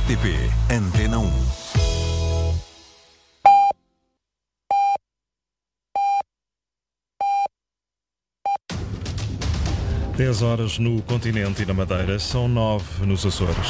RTP Antena 1. Dez horas no continente e na Madeira, são 9 nos Açores.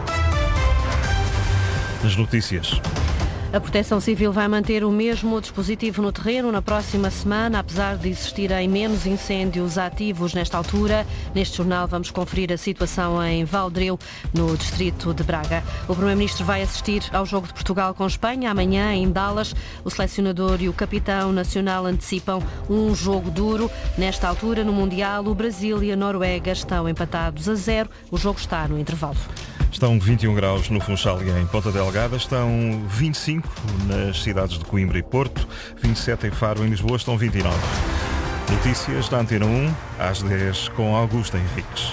Nas notícias. A Proteção Civil vai manter o mesmo dispositivo no terreno na próxima semana, apesar de existirem menos incêndios ativos nesta altura. Neste jornal vamos conferir a situação em Valdreu, no distrito de Braga. O Primeiro-Ministro vai assistir ao jogo de Portugal com Espanha amanhã em Dallas. O selecionador e o capitão nacional antecipam um jogo duro. Nesta altura, no Mundial, o Brasil e a Noruega estão empatados a 0. O jogo está no intervalo. Estão 21 graus no Funchal e em Ponta Delgada, estão 25 nas cidades de Coimbra e Porto, 27 em Faro e em Lisboa, estão 29. Notícias da Antena 1, às 10, com Augusto Henriques.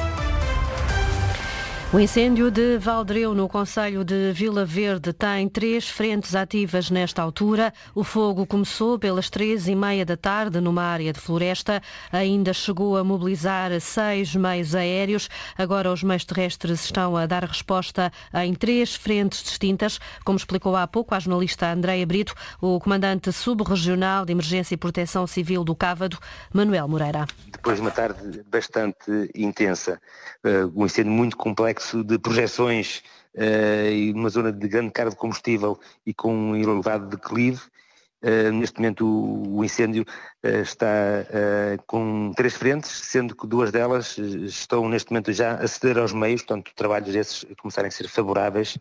O incêndio de Valdreu, no concelho de Vila Verde, tem 3 frentes ativas nesta altura. O fogo começou pelas 3h30 da tarde numa área de floresta. Ainda chegou a mobilizar 6 meios aéreos. Agora os meios terrestres estão a dar resposta em 3 frentes distintas. Como explicou há pouco a jornalista Andreia Brito, o comandante subregional de Emergência e Proteção Civil do Cávado, Manuel Moreira. Depois de uma tarde bastante intensa, um incêndio muito complexo de projeções e uma zona de grande carga de combustível e com um elevado declive. Neste momento o incêndio está com 3 frentes, sendo que 2 delas estão neste momento já a ceder aos meios, portanto trabalhos esses começarem a ser favoráveis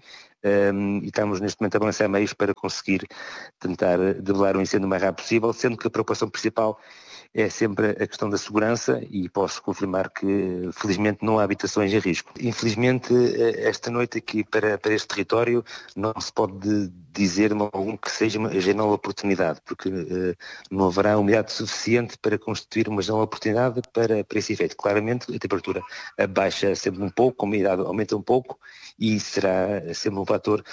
e estamos neste momento a balançar meios para conseguir tentar debelar o incêndio o mais rápido possível, sendo que a preocupação principal é sempre a questão da segurança e posso confirmar que felizmente não há habitações em risco. Infelizmente esta noite aqui para este território não se pode dizer algum que seja uma janela oportunidade, porque não haverá umidade suficiente para constituir uma janela oportunidade para esse efeito. Claramente a temperatura baixa sempre um pouco, a umidade aumenta um pouco e será sempre um fator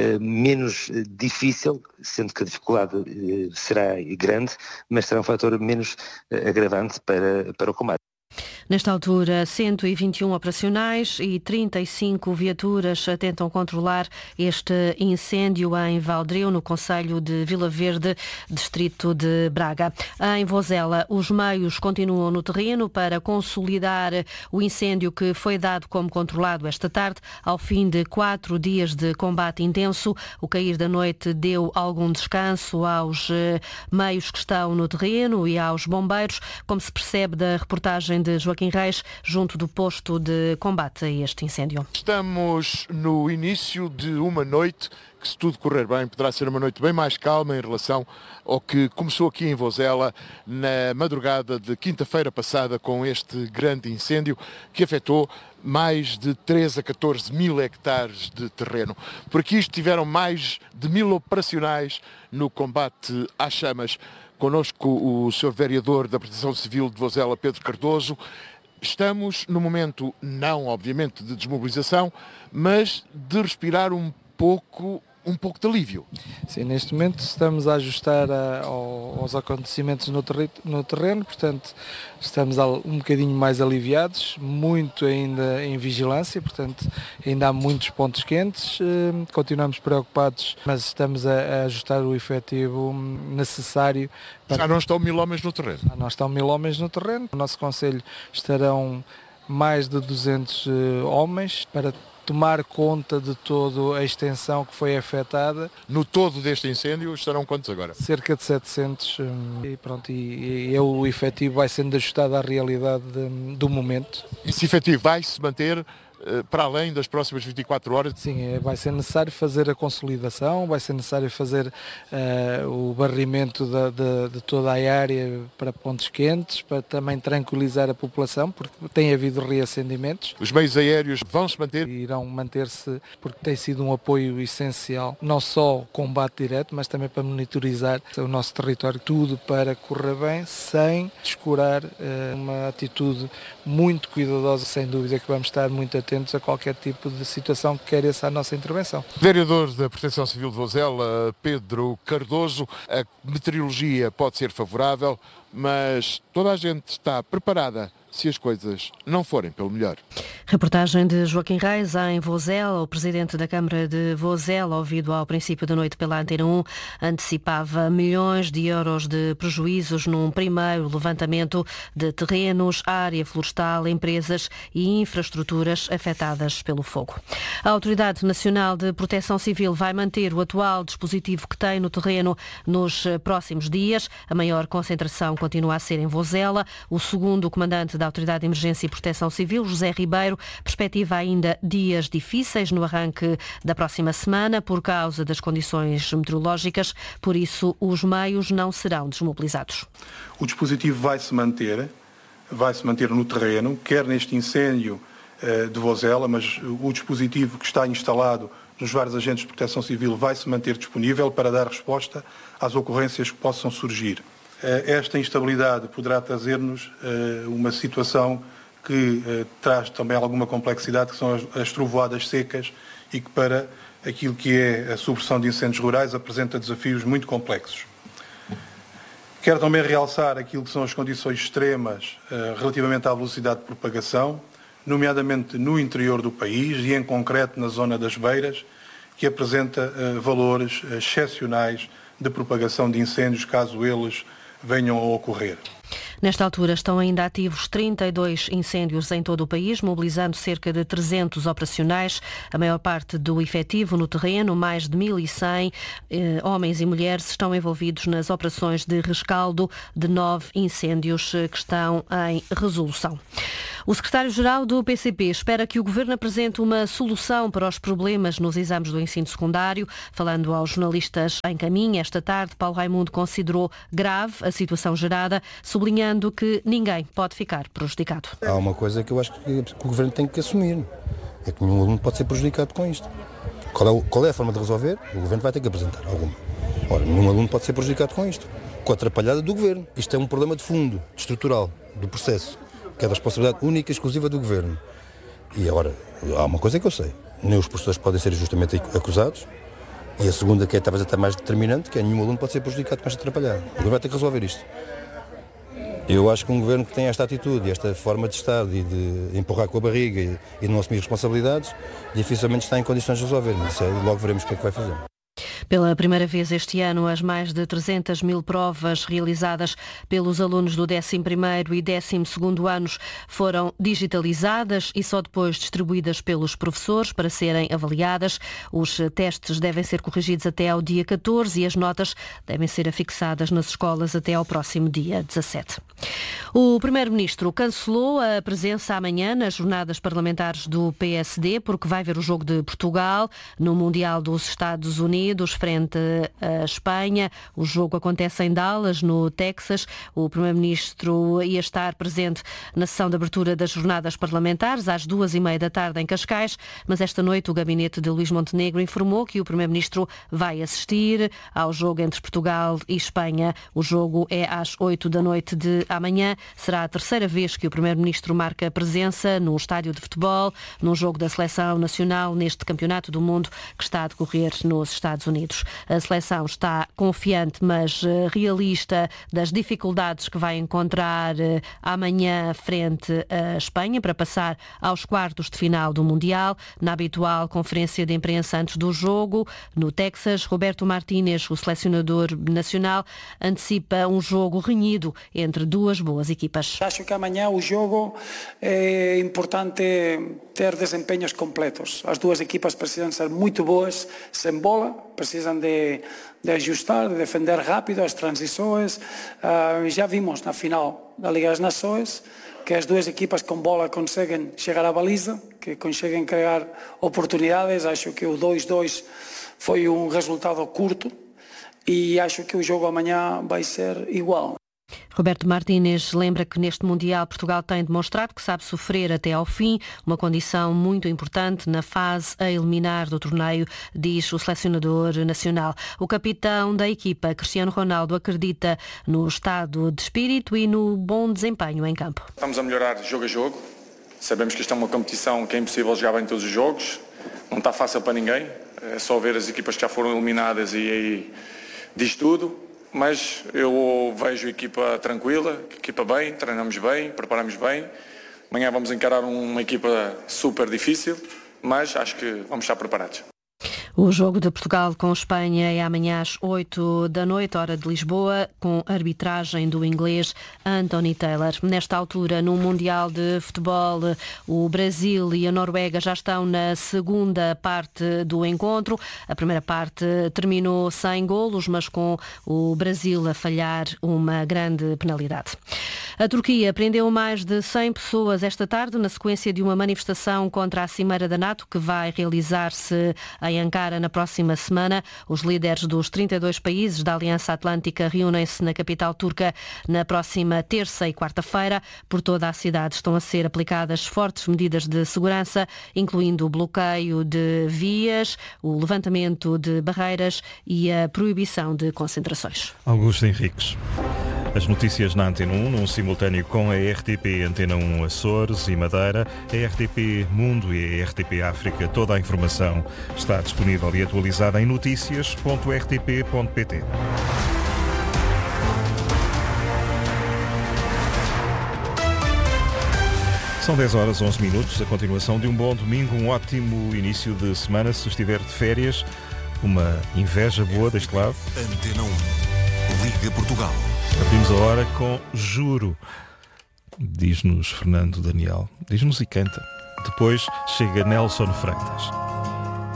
menos difícil, sendo que a dificuldade será grande, mas será um fator menos agravante para o combate. Nesta altura, 121 operacionais e 35 viaturas tentam controlar este incêndio em Valdreu, no concelho de Vila Verde, distrito de Braga. Em Vozela, os meios continuam no terreno para consolidar o incêndio que foi dado como controlado esta tarde, ao fim de 4 dias de combate intenso. O cair da noite deu algum descanso aos meios que estão no terreno e aos bombeiros, como se percebe da reportagem de Joaquim Reis, junto do posto de combate a este incêndio. Estamos no início de uma noite que, se tudo correr bem, poderá ser uma noite bem mais calma em relação ao que começou aqui em Vozela na madrugada de quinta-feira passada com este grande incêndio que afetou mais de 13 a 14 mil hectares de terreno. Por aqui estiveram mais de 1000 operacionais no combate às chamas. Connosco o Sr. Vereador da Proteção Civil de Vozela, Pedro Cardoso. Estamos no momento, não obviamente de desmobilização, mas de respirar um pouco de alívio. Sim, neste momento estamos a ajustar aos acontecimentos no terreno, portanto estamos um bocadinho mais aliviados, muito ainda em vigilância, portanto ainda há muitos pontos quentes, continuamos preocupados, mas estamos a ajustar o efetivo necessário. Já não estão 1000 homens no terreno? Já não estão 1000 homens no terreno, no nosso concelho estarão mais de 200 homens para tomar conta de toda a extensão que foi afetada. No todo deste incêndio estarão quantos agora? Cerca de 700 e pronto, e o efetivo vai sendo ajustado à realidade do momento. Esse efetivo vai-se manter para além das próximas 24 horas? Sim, vai ser necessário fazer a consolidação, vai ser necessário fazer o barrimento de toda a área para pontos quentes, para também tranquilizar a população, porque tem havido reacendimentos. Os meios aéreos vão se manter? Irão manter-se, porque tem sido um apoio essencial, não só o combate direto, mas também para monitorizar o nosso território, tudo para correr bem, sem descurar uma atitude muito cuidadosa. Sem dúvida que vamos estar muito atentos a qualquer tipo de situação que queira a nossa intervenção. Vereador da Proteção Civil de Vozela, Pedro Cardoso, a meteorologia pode ser favorável, mas toda a gente está preparada se as coisas não forem pelo melhor. Reportagem de Joaquim Reis em Vozela. O presidente da Câmara de Vozela, ouvido ao princípio da noite pela Antena 1, antecipava milhões de euros de prejuízos num primeiro levantamento de terrenos, área florestal, empresas e infraestruturas afetadas pelo fogo. A Autoridade Nacional de Proteção Civil vai manter o atual dispositivo que tem no terreno nos próximos dias. A maior concentração continua a ser em Vozela. O segundo comandante da Autoridade de Emergência e Proteção Civil, José Ribeiro, perspectiva ainda dias difíceis no arranque da próxima semana por causa das condições meteorológicas, por isso os meios não serão desmobilizados. O dispositivo vai se manter no terreno, quer neste incêndio de Vozela, mas o dispositivo que está instalado nos vários agentes de proteção civil vai se manter disponível para dar resposta às ocorrências que possam surgir. Esta instabilidade poderá trazer-nos uma situação que traz também alguma complexidade, que são as trovoadas secas e que para aquilo que é a supressão de incêndios rurais apresenta desafios muito complexos. Quero também realçar aquilo que são as condições extremas relativamente à velocidade de propagação, nomeadamente no interior do país e em concreto na zona das Beiras, que apresenta valores excepcionais de propagação de incêndios caso eles venham a ocorrer. Nesta altura estão ainda ativos 32 incêndios em todo o país, mobilizando cerca de 300 operacionais. A maior parte do efetivo no terreno, mais de 1.100 homens e mulheres, estão envolvidos nas operações de rescaldo de 9 incêndios que estão em resolução. O secretário-geral do PCP espera que o Governo apresente uma solução para os problemas nos exames do ensino secundário. Falando aos jornalistas em caminho esta tarde, Paulo Raimundo considerou grave a situação gerada, sublinhando que ninguém pode ficar prejudicado. Há uma coisa que eu acho que o Governo tem que assumir, é que nenhum aluno pode ser prejudicado com isto. Qual é a forma de resolver? O Governo vai ter que apresentar alguma. Ora, nenhum aluno pode ser prejudicado com isto, com a atrapalhada do Governo. Isto é um problema de fundo, estrutural, do processo, que é da responsabilidade única e exclusiva do Governo. E agora, há uma coisa que eu sei, nem os professores podem ser injustamente acusados, e a segunda, que é talvez até mais determinante, que é nenhum aluno pode ser prejudicado com esta atrapalhada. O Governo vai ter que resolver isto. Eu acho que um Governo que tem esta atitude e esta forma de estar e de empurrar com a barriga e não assumir responsabilidades, dificilmente está em condições de resolver. Mas logo veremos o que é que vai fazer. Pela primeira vez este ano, as mais de 300 mil provas realizadas pelos alunos do 11º e 12º anos foram digitalizadas e só depois distribuídas pelos professores para serem avaliadas. Os testes devem ser corrigidos até ao dia 14 e as notas devem ser afixadas nas escolas até ao próximo dia 17. O Primeiro-Ministro cancelou a presença amanhã nas jornadas parlamentares do PSD porque vai ver o jogo de Portugal no Mundial dos Estados Unidos frente à Espanha. O jogo acontece em Dallas, no Texas. O Primeiro-Ministro ia estar presente na sessão de abertura das jornadas parlamentares às 2h30 da tarde em Cascais, mas esta noite o gabinete de Luís Montenegro informou que o Primeiro-Ministro vai assistir ao jogo entre Portugal e Espanha. O jogo é às 8 da noite de amanhã. Será a terceira vez que o Primeiro-Ministro marca presença num estádio de futebol, num jogo da Seleção Nacional neste Campeonato do Mundo que está a decorrer nos Estados Unidos. A seleção está confiante, mas realista das dificuldades que vai encontrar amanhã frente à Espanha para passar aos quartos de final do Mundial. Na habitual conferência de imprensa antes do jogo, no Texas, Roberto Martínez, o selecionador nacional, antecipa um jogo renhido entre duas boas equipas. Acho que amanhã o jogo é importante ter desempenhos completos. As duas equipas precisam ser muito boas sem bola, precisam de ajustar, de defender rápido as transições. Já vimos na final da Liga das Nações que as duas equipas com bola conseguem chegar à baliza, que conseguem criar oportunidades. Acho que o 2-2 foi um resultado curto e acho que o jogo amanhã vai ser igual. Roberto Martínez lembra que neste Mundial Portugal tem demonstrado que sabe sofrer até ao fim, uma condição muito importante na fase a eliminar do torneio, diz o selecionador nacional. O capitão da equipa, Cristiano Ronaldo, acredita no estado de espírito e no bom desempenho em campo. Estamos a melhorar jogo a jogo. Sabemos que isto é uma competição que é impossível jogar bem todos os jogos. Não está fácil para ninguém. É só ver as equipas que já foram eliminadas e aí diz tudo. mas eu vejo a equipa tranquila, a equipa bem, treinamos bem, preparamos bem. Amanhã vamos encarar uma equipa super difícil, mas acho que vamos estar preparados. O jogo de Portugal com Espanha é amanhã às 8 da noite, hora de Lisboa, com arbitragem do inglês Anthony Taylor. Nesta altura, no Mundial de Futebol, o Brasil e a Noruega já estão na segunda parte do encontro. A primeira parte terminou sem golos, mas com o Brasil a falhar uma grande penalidade. A Turquia prendeu mais de 100 pessoas esta tarde na sequência de uma manifestação contra a Cimeira da NATO que vai realizar-se em Ankara na próxima semana. Os líderes dos 32 países da Aliança Atlântica reúnem-se na capital turca na próxima terça e quarta-feira. Por toda a cidade estão a ser aplicadas fortes medidas de segurança, incluindo o bloqueio de vias, o levantamento de barreiras e a proibição de concentrações. Augusto Henriques. As notícias na Antena 1, num simultâneo com a RTP Antena 1 Açores e Madeira, a RTP Mundo e a RTP África. Toda a informação está disponível e atualizada em noticias.rtp.pt. São 10 horas 11 minutos, a continuação de um bom domingo, um ótimo início de semana. Se estiver de férias, uma inveja boa deste lado. Antena 1, Liga Portugal. Abrimos a hora com Juro, diz-nos Fernando Daniel. Diz-nos e canta. Depois chega Nelson Freitas.